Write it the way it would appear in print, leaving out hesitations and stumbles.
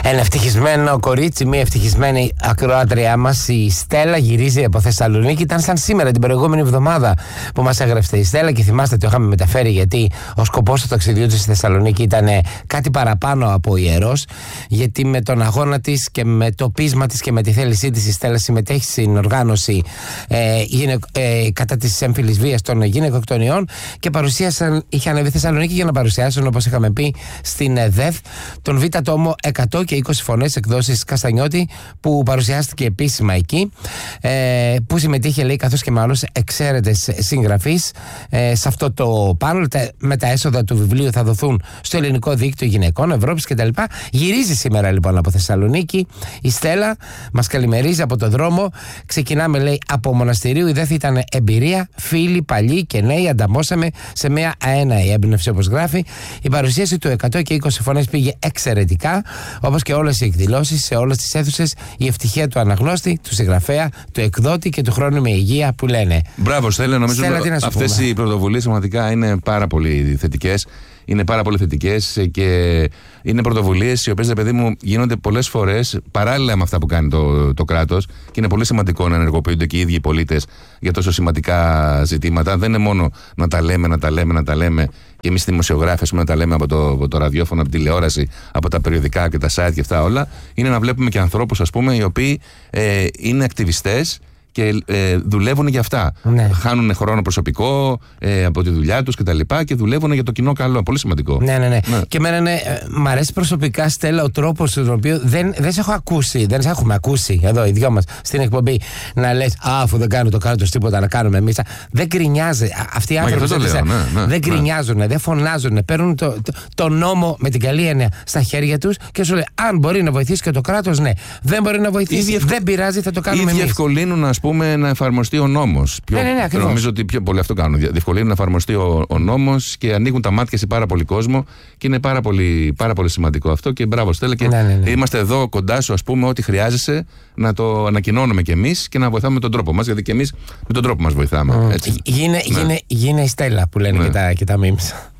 Ένα ευτυχισμένο κορίτσι, μια ευτυχισμένη ακροάτριά μας, η Στέλλα, γυρίζει από Θεσσαλονίκη. Ήταν σαν σήμερα την προηγούμενη εβδομάδα που μας έγραψε η Στέλλα και θυμάστε το είχαμε μεταφέρει, γιατί ο σκοπός του ταξιδιού της στη Θεσσαλονίκη ήταν κάτι παραπάνω από ιερός. Γιατί με τον αγώνα της και με το πείσμα της και με τη θέλησή της, η Στέλλα συμμετέχει στην οργάνωση κατά της έμφυλης βίας των γυναικοκτονιών και είχε ανέβει Θεσσαλονίκη για να παρουσιάσουν, όπως είχαμε πει, στην ΔΕΘ τον Β' τόμο 100 και 20 φωνές εκδόσεις Καστανιώτη, που παρουσιάστηκε επίσημα εκεί, που συμμετείχε, λέει, καθώς και με άλλους εξαίρετες συγγραφείς σε αυτό το πάνελ. Με τα έσοδα του βιβλίου θα δοθούν στο Ελληνικό Δίκτυο Γυναικών Ευρώπης κτλ. Γυρίζει σήμερα λοιπόν από Θεσσαλονίκη η Στέλλα, μας καλημερίζει από το δρόμο. Ξεκινάμε, λέει, από μοναστηρίου. Η ΔΕΘ ήταν εμπειρία, φίλοι, παλιοί και νέοι. Ανταμώσαμε σε μια αέναη έμπνευση, όπως γράφει. Η παρουσίαση του 100 και 20 φωνές πήγε εξαιρετικά, όπως και όλες οι εκδηλώσεις σε όλες τις αίθουσες. Η ευτυχία του αναγνώστη, του συγγραφέα, του εκδότη και του χρόνου με υγεία που λένε. Μπράβο, Στέλλα, νομίζω αυτές οι πρωτοβουλίες πραγματικά είναι πάρα πολύ θετικές. Είναι πάρα πολύ θετικές και είναι πρωτοβουλίες οι οποίες, παιδί μου, γίνονται πολλές φορές παράλληλα με αυτά που κάνει το κράτος, και είναι πολύ σημαντικό να ενεργοποιούνται και οι ίδιοι οι πολίτες για τόσο σημαντικά ζητήματα. Δεν είναι μόνο να τα λέμε και εμείς οι δημοσιογράφοι να τα λέμε από το ραδιόφωνο, από τη τηλεόραση, από τα περιοδικά και τα site και αυτά όλα. Είναι να βλέπουμε και ανθρώπους, ας πούμε, οι οποίοι είναι ακτιβιστές και δουλεύουν για αυτά. Ναι. Χάνουν χρόνο προσωπικό από τη δουλειά τους και δουλεύουν για το κοινό καλό. Πολύ σημαντικό. Ναι. Και εμένα μ' αρέσει προσωπικά, Στέλλα, ο τρόπος στον οποίο δεν σε έχω ακούσει, δεν σε έχουμε ακούσει εδώ οι δυο μας στην εκπομπή να λες αφού δεν κάνει το κράτος τίποτα, να κάνουμε εμείς. Δεν γκρινιάζει. Αυτοί οι άνθρωποι δεν γκρινιάζουν, δεν φωνάζουν. Παίρνουν το νόμο με την καλή έννοια στα χέρια τους και σου λέει αν μπορεί να βοηθήσει και το κράτος, ναι. Δεν μπορεί να βοηθήσει, δεν πειράζει, θα το κάνουμε εμείς. Διευκολύνουν, ας πούμε, να εφαρμοστεί ο νόμος. Ναι, νομίζω ότι πιο πολύ αυτό κάνουν. Διευκολύνουν να εφαρμοστεί ο νόμος και ανοίγουν τα μάτια σε πάρα πολύ κόσμο, και είναι πάρα πολύ σημαντικό αυτό. Και μπράβο, Στέλλα. Και είμαστε εδώ κοντά σου, ας πούμε, ό,τι χρειάζεσαι να το ανακοινώνουμε κι εμείς και να βοηθάμε με τον τρόπο μας, γιατί κι εμείς με τον τρόπο μας βοηθάμε. Έτσι. Γίνε η Στέλλα που λένε και τα memes.